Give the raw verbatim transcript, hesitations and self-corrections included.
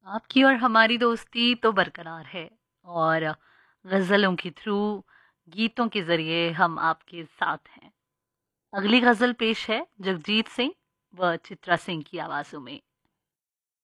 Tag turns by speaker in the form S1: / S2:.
S1: आपकी और हमारी दोस्ती तो बरकरार है और गज़लों के थ्रू, गीतों के ज़रिए हम आपके साथ हैं। अगली गज़ल पेश है जगजीत सिंह व चित्रा सिंह की आवाज़ों में।